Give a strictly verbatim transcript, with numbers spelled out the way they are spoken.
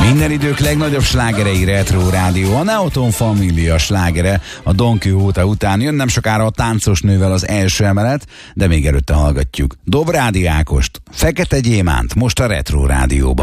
Minden idők legnagyobb slágerei Retro Rádió, a Neoton Família slágere a Don Quixote után. Jön nem sokára a táncos nővel az első emelet, de még előtte hallgatjuk Dobrádi Ákost, Fekete Gyémánt, most a Retro Rádióban.